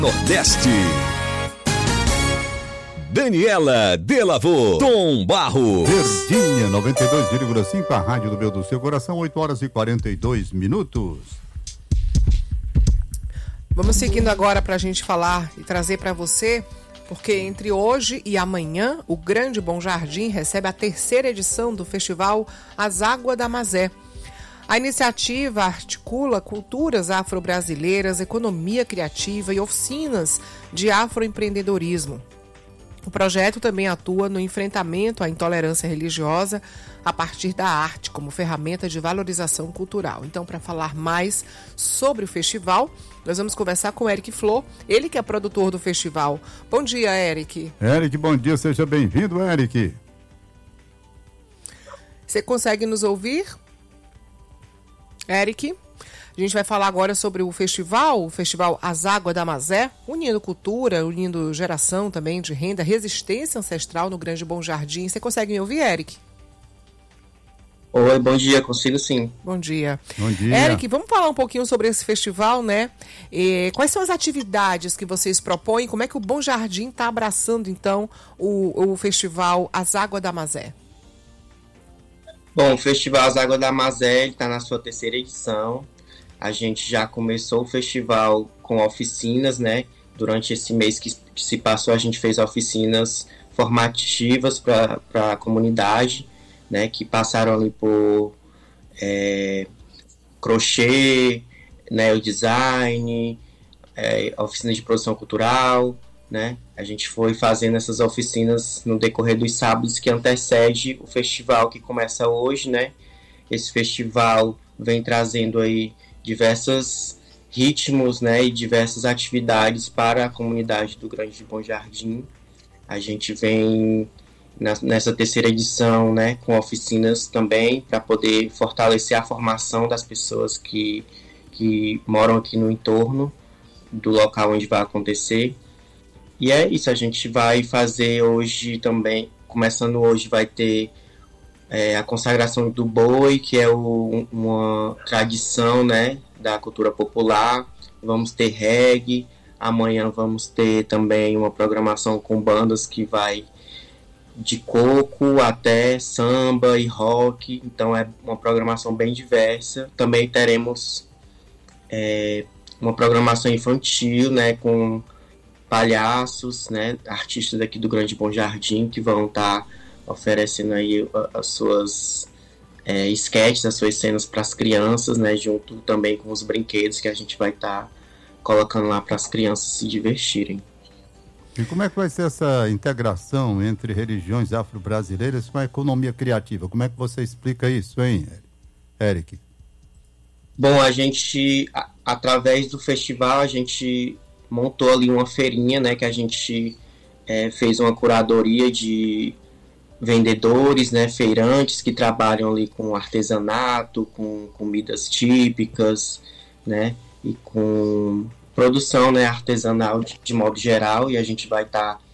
Nordeste. Daniela Delavô, Tom Barros. Verdinha 92,5, a rádio do meu do seu coração, 8h42. Vamos seguindo agora para a gente falar e trazer para você, porque entre hoje e amanhã, o Grande Bom Jardim recebe a 3ª edição do Festival As Águas da Mazé. A iniciativa articula culturas afro-brasileiras, economia criativa e oficinas de afroempreendedorismo. O projeto também atua no enfrentamento à intolerância religiosa a partir da arte como ferramenta de valorização cultural. Então, para falar mais sobre o festival, nós vamos conversar com o Eric Flor, ele que é produtor do festival. Bom dia, Eric. Eric, bom dia, seja bem-vindo, Eric. Você consegue nos ouvir? Eric? A gente vai falar agora sobre o Festival As Águas da Mazé, unindo cultura, unindo geração também de renda, resistência ancestral no Grande Bom Jardim. Você consegue me ouvir, Eric? Oi, bom dia, consigo sim. Bom dia. Bom dia. Eric, vamos falar um pouquinho sobre esse festival, né? Quais são as atividades que vocês propõem? Como é que o Bom Jardim está abraçando, então, o Festival As Águas da Mazé? Bom, o Festival As Águas da Mazé está na sua 3ª edição. A gente já começou o festival com oficinas, né? Durante esse mês que se passou, a gente fez oficinas formativas para a comunidade, né? Que passaram ali por crochê, né? O design, oficina de produção cultural, né? A gente foi fazendo essas oficinas no decorrer dos sábados que antecede o festival que começa hoje, né? Esse festival vem trazendo aí diversos ritmos, né, e diversas atividades para a comunidade do Grande Bom Jardim. A gente vem nessa 3ª edição, né, com oficinas também para poder fortalecer a formação das pessoas que moram aqui no entorno do local onde vai acontecer. E é isso, a gente vai fazer hoje também, começando hoje, vai ter a consagração do boi, que é uma tradição, né, da cultura popular. Vamos ter reggae, amanhã vamos ter também uma programação com bandas que vai de coco até samba e rock, então é uma programação bem diversa. Também teremos uma programação infantil, né, com palhaços, né, artistas aqui do Grande Bom Jardim que vão estar oferecendo aí as suas sketches, as suas cenas para as crianças, né, junto também com os brinquedos que a gente vai estar colocando lá para as crianças se divertirem. E como é que vai ser essa integração entre religiões afro-brasileiras com a economia criativa? Como é que você explica isso, hein, Eric? Bom, a gente, através do festival, a gente montou ali uma feirinha, né, que a gente fez uma curadoria de vendedores, né, feirantes que trabalham ali com artesanato, com comidas típicas, né, e com produção, né, artesanal de modo geral, e a gente vai estar